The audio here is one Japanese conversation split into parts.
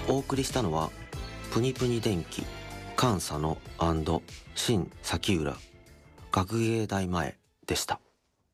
お送りしたのはプニプニ電気菅佐野&新崎浦学芸大前でした。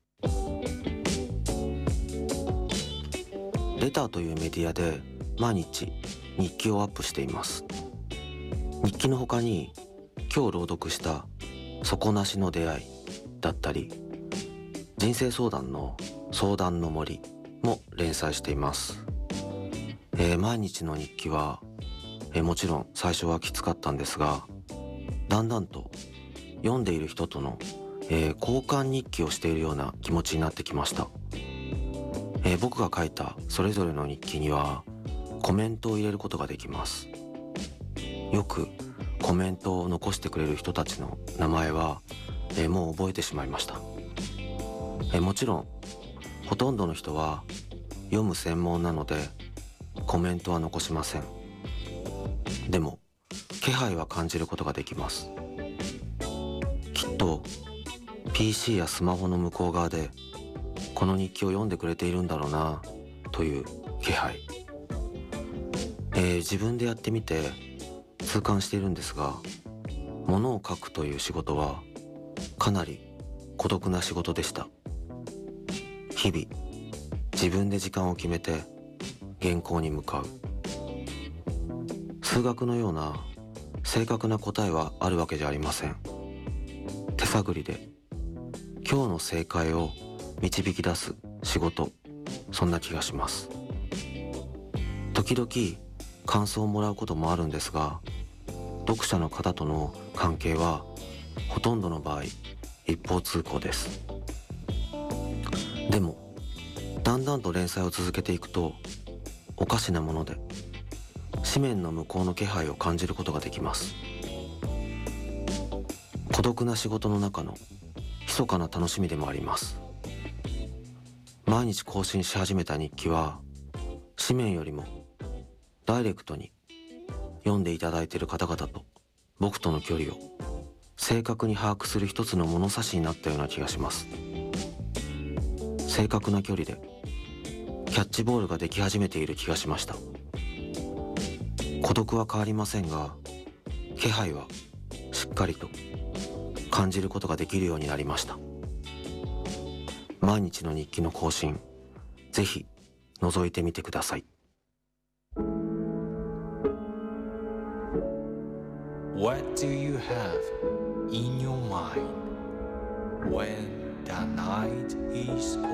レターというメディアで毎日日記をアップしています。日記の他に今日朗読した底なしの出会いだったり人生相談の相談の森も連載しています。毎日の日記は、もちろん最初はきつかったんですが、だんだんと読んでいる人との、交換日記をしているような気持ちになってきました。僕が書いたそれぞれの日記にはコメントを入れることができます。よくコメントを残してくれる人たちの名前は、もう覚えてしまいました。もちろんほとんどの人は読む専門なのでコメントは残しません。でも気配は感じることができます。きっと PC やスマホの向こう側でこの日記を読んでくれているんだろうなという気配、自分でやってみて痛感しているんですが、物を書くという仕事はかなり孤独な仕事でした。日々自分で時間を決めて原稿に向かう。数学のような正確な答えはあるわけじゃありません。手探りで今日の正解を導き出す仕事、そんな気がします。時々感想をもらうこともあるんですが、読者の方との関係はほとんどの場合一方通行です。でもだんだんと連載を続けていくとおかしなもので紙面の向こうの気配を感じることができます。孤独な仕事の中の密かな楽しみでもあります。毎日更新し始めた日記は紙面よりもダイレクトに読んでいただいている方々と僕との距離を正確に把握する一つの物差しになったような気がします。正確な距離でキャッチボールができ始めている気がしました。孤独は変わりませんが、気配はしっかりと感じることができるようになりました。毎日の日記の更新、ぜひ覗いてみてください。 What do you have in your mind when the night is